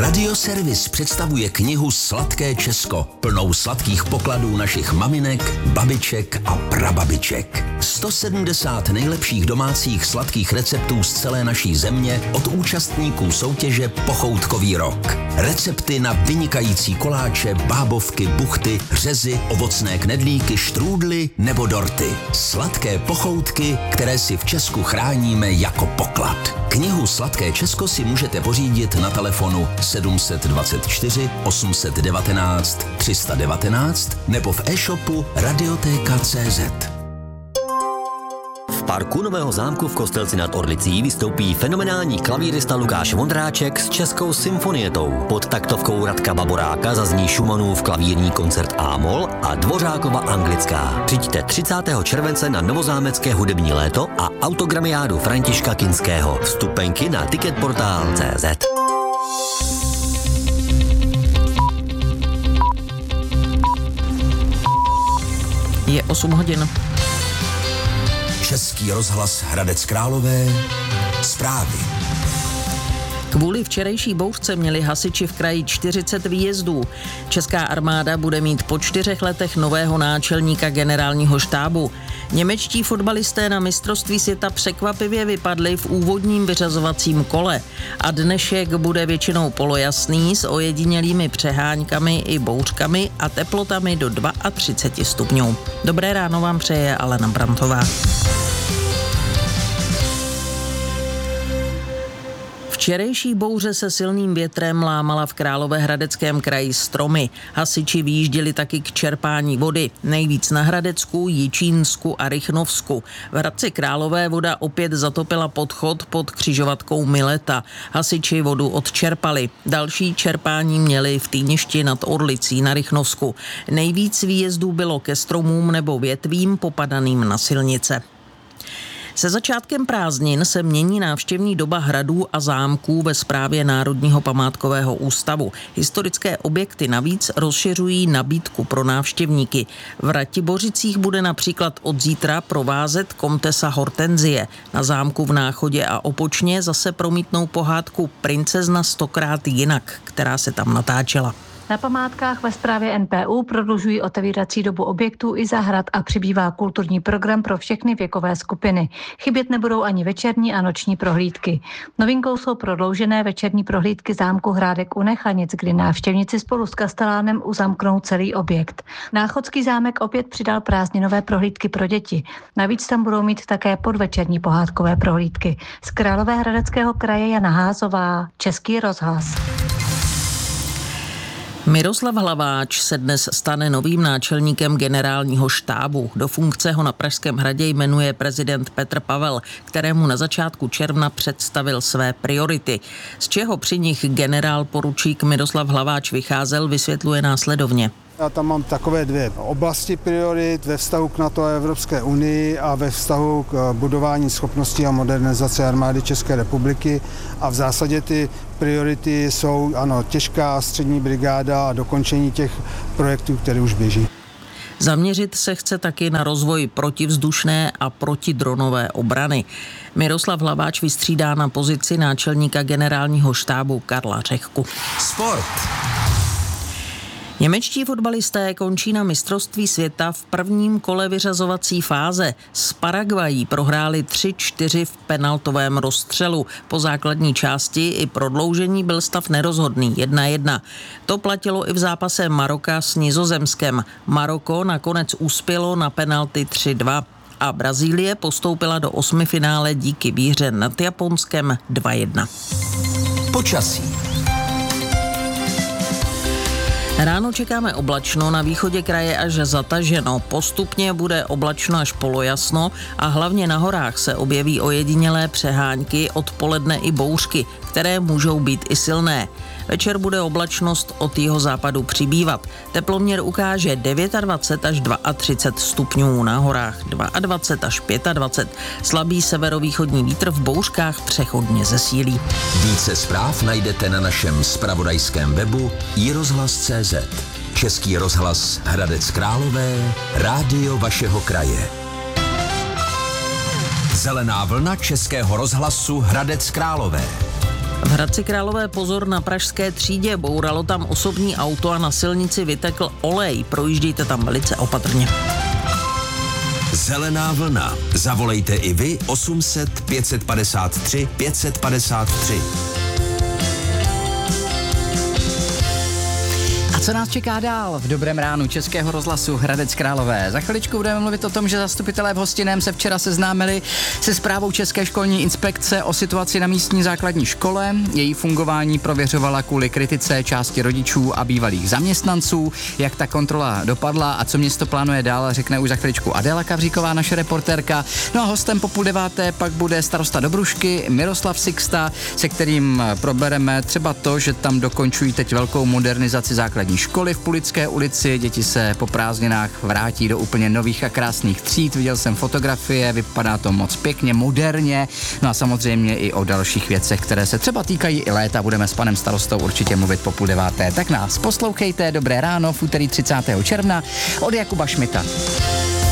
Radioservis představuje knihu Sladké Česko, plnou sladkých pokladů našich maminek, babiček a prababiček. 170 nejlepších domácích sladkých receptů z celé naší země od účastníků soutěže Pochoutkový rok. Recepty na vynikající koláče, bábovky, buchty, řezy, ovocné knedlíky, štrůdly nebo dorty. Sladké pochoutky, které si v Česku chráníme jako poklad. Knihu Sladké Česko si můžete pořídit na telefonu 724 819 319 nebo v e-shopu Radioteka.cz. V parku Nového zámku v Kostelci nad Orlicí vystoupí fenomenální klavírista Lukáš Vondráček s Českou symfonietou. Pod taktovkou Radka Baboráka zazní Schumannův klavírní koncert A-moll a Dvořákova anglická. Přijďte 30. července na Novozámecké hudební léto a autogramiádu Františka Kinského. Vstupenky na ticketportal.cz. Je 8 hodin. Český rozhlas Hradec Králové. Zprávy. Kvůli včerejší bouřce měli hasiči v kraji 40 výjezdů. Česká armáda bude mít po 4 letech nového náčelníka generálního štábu. Němečtí fotbalisté na mistrovství světa překvapivě vypadli v úvodním vyřazovacím kole a dnešek bude většinou polojasný s ojedinělými přeháňkami i bouřkami a teplotami do 32 stupňů. Dobré ráno vám přeje Alena Brantová. Včerejší bouře se silným větrem lámala v Královéhradeckém kraji stromy. Hasiči vyjížděli taky k čerpání vody. Nejvíc na Hradecku, Jičínsku a Rychnovsku. V Hradci Králové voda opět zatopila podchod pod křižovatkou Mileta. Hasiči vodu odčerpali. Další čerpání měli v Týništi nad Orlicí na Rychnovsku. Nejvíc výjezdů bylo ke stromům nebo větvím popadaným na silnice. Se začátkem prázdnin se mění návštěvní doba hradů a zámků ve správě Národního památkového ústavu. Historické objekty navíc rozšiřují nabídku pro návštěvníky. V Ratibořicích bude například od zítra provázet komtesa Hortenzie. Na zámku v Náchodě a Opočně zase promítnou pohádku Princezna 100krát jinak, která se tam natáčela. Na památkách ve správě NPÚ prodlužují otevírací dobu objektů i zahrad a přibývá kulturní program pro všechny věkové skupiny. Chybět nebudou ani večerní a noční prohlídky. Novinkou jsou prodloužené večerní prohlídky zámku Hrádek u Nechanic, kdy návštěvníci spolu s kastelánem uzamknou celý objekt. Náchodský zámek opět přidal prázdninové prohlídky pro děti. Navíc tam budou mít také podvečerní pohádkové prohlídky. Z Královéhradeckého kraje Jana Házová, Český rozhlas. Miroslav Hlaváč se dnes stane novým náčelníkem generálního štábu. Do funkce ho na Pražském hradě jmenuje prezident Petr Pavel, kterému na začátku června představil své priority. Z čeho při nich generál poručík Miroslav Hlaváč vycházel, vysvětluje následovně. Já tam mám takové 2 oblasti priorit ve vztahu k NATO a Evropské unii a ve vztahu k budování schopností a modernizace armády České republiky. A v zásadě ty priority jsou těžká a střední brigáda a dokončení těch projektů, které už běží. Zaměřit se chce taky na rozvoj protivzdušné a protidronové obrany. Miroslav Hlaváč vystřídá na pozici náčelníka generálního štábu Karla Řehku. Sport. Němečtí fotbalisté končí na mistrovství světa v prvním kole vyřazovací fáze. S Paraguají prohráli 3-4 v penaltovém rozstřelu. Po základní části i prodloužení byl stav nerozhodný 1-1. To platilo i v zápase Maroka s Nizozemskem. Maroko nakonec uspělo na penalty 3-2. A Brazílie postoupila do 8finále díky výhře nad Japonskem 2-1. Počasí. Ráno čekáme oblačno, na východě kraje až zataženo. Postupně bude oblačno až polojasno a hlavně na horách se objeví ojedinělé přeháňky, odpoledne i bouřky, které můžou být i silné. Večer bude oblačnost od jihozápadu přibývat. Teploměr ukáže 29 až 32 stupňů, na horách 22 až 25. Slabý severovýchodní vítr v bouřkách přechodně zesílí. Více zpráv najdete na našem zpravodajském webu iRozhlas.cz. Český rozhlas Hradec Králové, rádio vašeho kraje. Zelená vlna Českého rozhlasu Hradec Králové. V Hradci Králové pozor na Pražské třídě, bouralo tam osobní auto a na silnici vytekl olej. Projíždějte tam velice opatrně. Zelená vlna. Zavolejte i vy 800 553 553. A co nás čeká dál v dobrém ránu Českého rozhlasu Hradec Králové? Za chviličku budeme mluvit o tom, že zastupitelé v Hostinném se včera seznámili se zprávou České školní inspekce o situaci na místní základní škole. Její fungování prověřovala kvůli kritice části rodičů a bývalých zaměstnanců. Jak ta kontrola dopadla a co město plánuje dál, řekne už za chviličku Adéla Kavříková, naše reportérka. No a hostem po 8:30 pak bude starosta Dobrušky Miroslav Sixta, se kterým probereme třeba to, že tam dokončují teď velkou modernizaci základní školy v Pulické ulici. Děti se po prázdninách vrátí do úplně nových a krásných tříd. Viděl jsem fotografie, vypadá to moc pěkně, moderně. No a samozřejmě i o dalších věcech, které se třeba týkají i léta. Budeme s panem starostou určitě mluvit po 8:30. Tak nás poslouchejte, dobré ráno v úterý 30. června od Jakuba Šmita.